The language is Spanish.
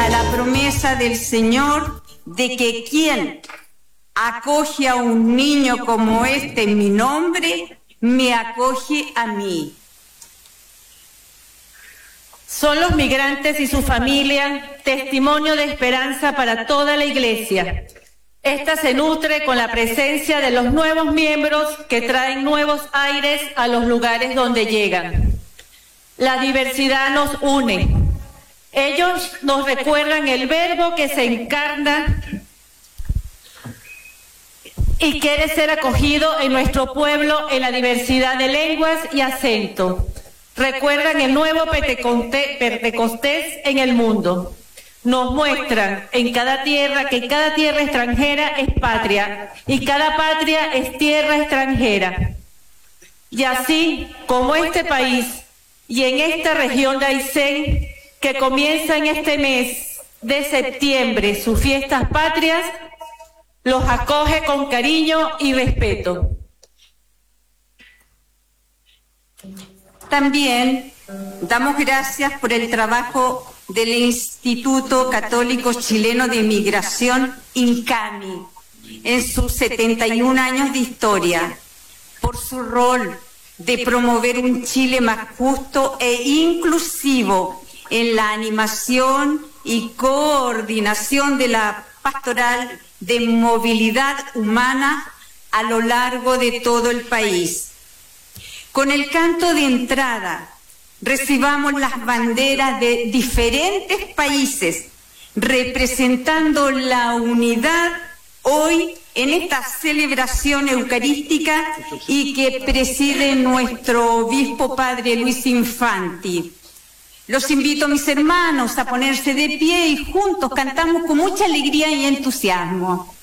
la promesa del Señor de que quien acoge a un niño como este en mi nombre, me acoge a mí. Son los migrantes y su familia testimonio de esperanza para toda la Iglesia. Esta se nutre con la presencia de los nuevos miembros que traen nuevos aires a los lugares donde llegan. La diversidad nos une. Ellos nos recuerdan el Verbo que se encarna y quiere ser acogido en nuestro pueblo en la diversidad de lenguas y acentos. Recuerdan el nuevo Pentecostés en el mundo. Nos muestran en cada tierra que cada tierra extranjera es patria y cada patria es tierra extranjera. Y así como este país y en esta región de Aysén, que comienza en este mes de septiembre sus fiestas patrias, los acoge con cariño y respeto. También damos gracias por el trabajo del Instituto Católico Chileno de Migración, INCAMI, en sus 71 años de historia, por su rol de promover un Chile más justo e inclusivo en la animación y coordinación de la pastoral de movilidad humana a lo largo de todo el país. Con el canto de entrada, recibamos las banderas de diferentes países, representando la unidad hoy en esta celebración eucarística y que preside nuestro obispo padre Luis Infanti. Los invito, mis hermanos, a ponerse de pie y juntos cantamos con mucha alegría y entusiasmo.